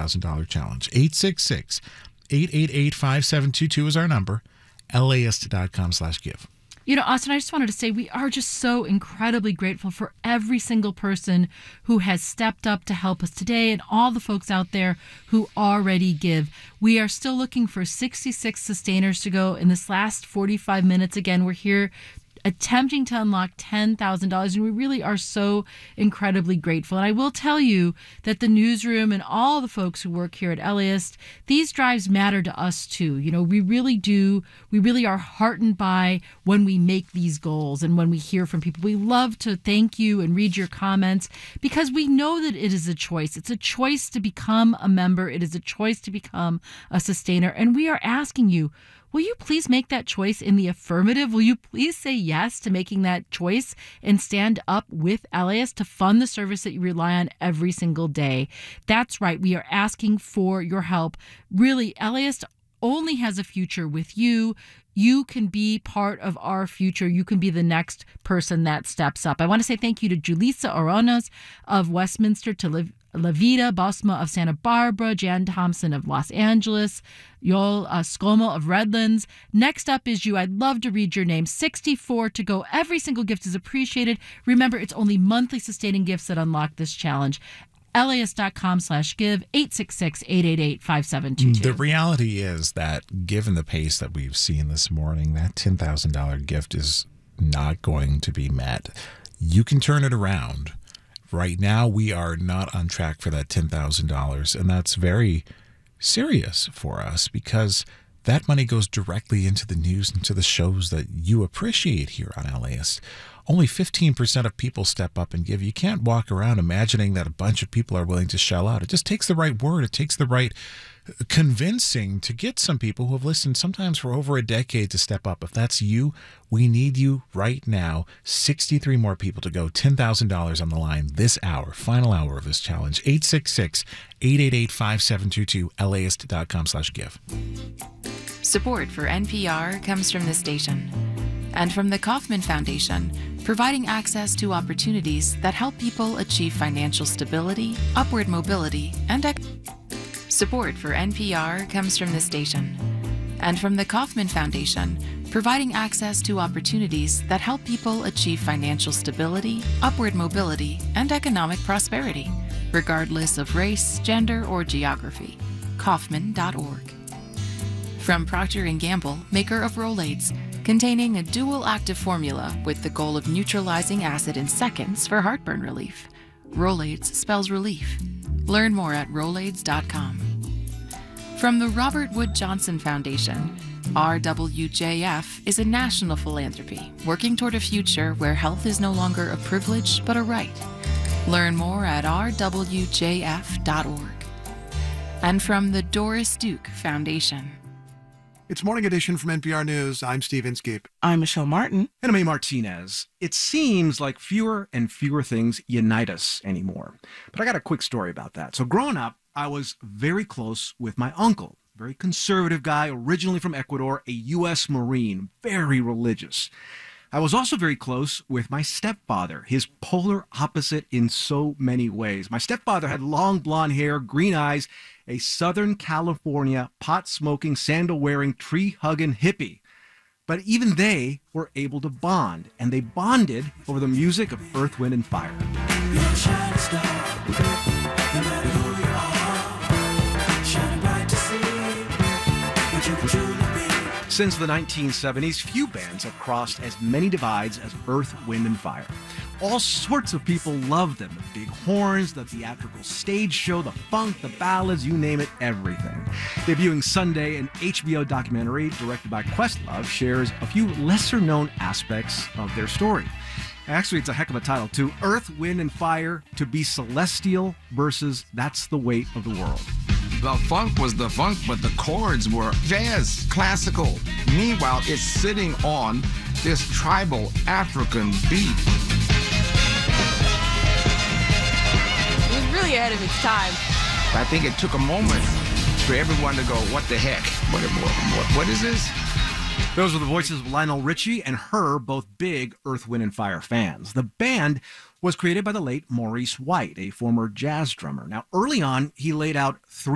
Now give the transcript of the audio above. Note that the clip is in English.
$10,000 challenge. 866-888-5722 is our number. LAist.com/give. You know, Austin, I just wanted to say we are just so incredibly grateful for every single person who has stepped up to help us today and all the folks out there who already give. We are still looking for 66 sustainers to go in this last 45 minutes. Again, we're here attempting to unlock $10,000, and we really are so incredibly grateful. And I will tell you that the newsroom and all the folks who work here at LAist, these drives matter to us too. You know, we really do. We really are heartened by when we make these goals and when we hear from people. We love to thank you and read your comments because we know that it is a choice. It's a choice to become a member. It is a choice to become a sustainer. And we are asking you, will you please make that choice in the affirmative? Will you please say yes to making that choice and stand up with LAist to fund the service that you rely on every single day? That's right. We are asking for your help. Really, LAist only has a future with you. You can be part of our future. You can be the next person that steps up. I want to say thank you to Julissa Oronas of Westminster, to Lavita Bosma of Santa Barbara, Jan Thompson of Los Angeles, Yoel Skomo of Redlands. Next up is you. I'd love to read your name. 64 to go. Every single gift is appreciated. Remember, it's only monthly sustaining gifts that unlock this challenge. LAist.com/give, 866-888-5722. The reality is that given the pace that we've seen this morning, that $10,000 gift is not going to be met. You can turn it around. Right now, we are not on track for that $10,000, and that's very serious for us because that money goes directly into the news and to the shows that you appreciate here on LAist. Only 15% of people step up and give. You can't walk around imagining that a bunch of people are willing to shell out. It just takes the right word. It takes the right convincing to get some people who have listened sometimes for over a decade to step up. If that's you, we need you right now. 63 more people to go. $10,000 on the line this hour, final hour of this challenge. 866-888-5722, LAist.com/give. Support for NPR comes from the station and from the Kauffman Foundation, providing access to opportunities that help people achieve financial stability, upward mobility, and Support for NPR comes from the station and from the Kauffman Foundation, providing access to opportunities that help people achieve financial stability, upward mobility, and economic prosperity, regardless of race, gender, or geography. Kauffman.org. From Procter & Gamble, maker of Rolaids, containing a dual active formula with the goal of neutralizing acid in seconds for heartburn relief. Rolaids spells relief. Learn more at Rolaids.com. From the Robert Wood Johnson Foundation, RWJF is a national philanthropy working toward a future where health is no longer a privilege but a right. Learn more at rwjf.org. And from the Doris Duke Foundation. It's Morning Edition from NPR News. I'm Steve Inskeep. I'm Michelle Martin. And I'm A. Martinez. It seems like fewer and fewer things unite us anymore. But I got a quick story about that. So growing up, I was very close with my uncle, very conservative guy, originally from Ecuador, a U.S. Marine, very religious. I was also very close with my stepfather, his polar opposite in so many ways. My stepfather had long blonde hair, green eyes, a Southern California pot-smoking, sandal-wearing, tree-hugging hippie. But even they were able to bond, and they bonded over the music of Earth, Wind, and Fire. Since the 1970s, few bands have crossed as many divides as Earth, Wind, and Fire. All sorts of people love them. The big horns, the theatrical stage show, the funk, the ballads, you name it, everything. Debuting Sunday, an HBO documentary directed by Questlove shares a few lesser-known aspects of their story. Actually, it's a heck of a title, too. Earth, Wind, and Fire, to be celestial versus That's the Weight of the World. The funk was the funk, but the chords were jazz, classical. Meanwhile, it's sitting on this tribal African beat. It was really ahead of its time. I think it took a moment for everyone to go, what the heck? What is this? Those were the voices of Lionel Richie and Her, both big Earth, Wind, and Fire fans. The band was created by the late Maurice White, a former jazz drummer. Now, early on, he laid out three